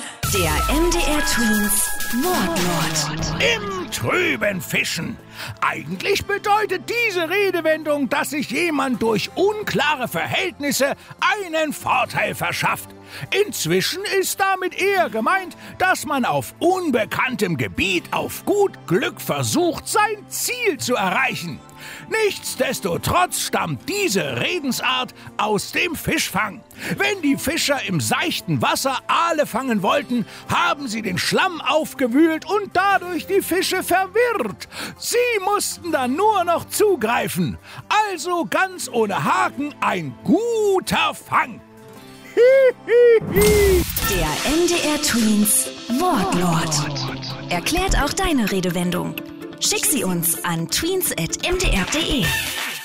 Der MDR Twins Wortlaut. Im Trüben fischen. Eigentlich bedeutet diese Redewendung, dass sich jemand durch unklare Verhältnisse einen Vorteil verschafft. Inzwischen ist damit eher gemeint, dass man auf unbekanntem Gebiet auf gut Glück versucht, sein Ziel zu erreichen. Nichtsdestotrotz stammt diese Redensart aus dem Fischfang. Wenn die Fischer im seichten Wasser Aale fangen wollten, haben sie den Schlamm aufgewühlt und dadurch die Fische verwirrt. Sie mussten dann nur noch zugreifen. Also ganz ohne Haken ein guter Fang. Der MDR Twins Wortlaut. Erklärt auch deine Redewendung. Schick sie uns an tweens@mdr.de.